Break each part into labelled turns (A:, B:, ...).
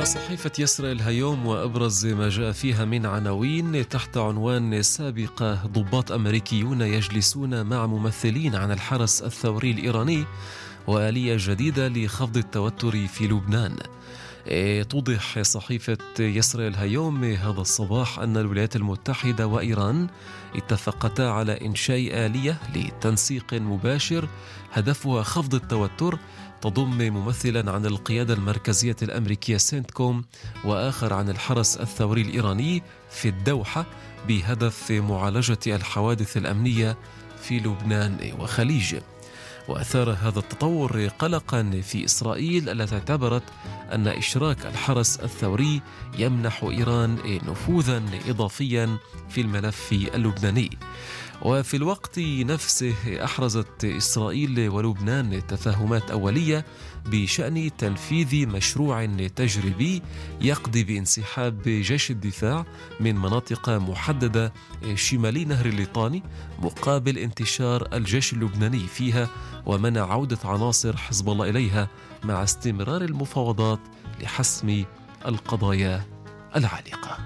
A: صحيفة يسرى الهيوم وأبرز ما جاء فيها من عناوين تحت عنوان سابقة: ضباط أمريكيون يجلسون مع ممثلين عن الحرس الثوري الإيراني وآلية جديدة لخفض التوتر في لبنان. توضح صحيفة يسرى الهيوم هذا الصباح أن الولايات المتحدة وإيران اتفقتا على إنشاء آلية لتنسيق مباشر هدفها خفض التوتر، تضم ممثلا عن القيادة المركزية الأمريكية سنتكوم وآخر عن الحرس الثوري الإيراني في الدوحة، بهدف معالجة الحوادث الأمنية في لبنان وخليج. وأثار هذا التطور قلقا في إسرائيل التي اعتبرت أن إشراك الحرس الثوري يمنح إيران نفوذا إضافيا في الملف اللبناني. وفي الوقت نفسه أحرزت إسرائيل ولبنان تفاهمات أولية بشأن تنفيذ مشروع تجريبي يقضي بانسحاب جيش الدفاع من مناطق محددة شمالي نهر الليطاني مقابل انتشار الجيش اللبناني فيها ومنع عودة عناصر حزب الله إليها، مع استمرار المفاوضات لحسم القضايا العالقة.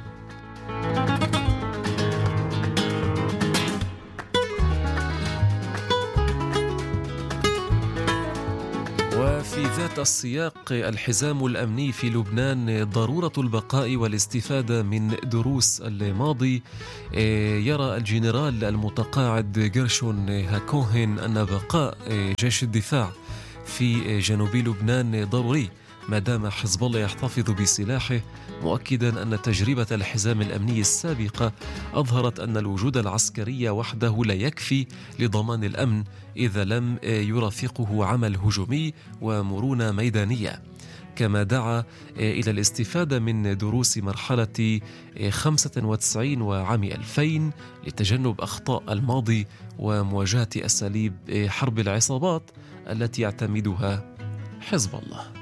A: وفي ذات السياق، الحزام الأمني في لبنان: ضرورة البقاء والاستفادة من دروس الماضي. يرى الجنرال المتقاعد جيرشون هاكوهن أن بقاء جيش الدفاع في جنوب لبنان ضروري ما دام حزب الله يحتفظ بسلاحه، مؤكدا أن تجربة الحزام الأمني السابقة أظهرت أن الوجود العسكري وحده لا يكفي لضمان الأمن إذا لم يرافقه عمل هجومي ومرونة ميدانية. كما دعا إلى الاستفادة من دروس مرحلة 95 وعام 2000 لتجنب أخطاء الماضي ومواجهة أساليب حرب العصابات التي يعتمدها حزب الله.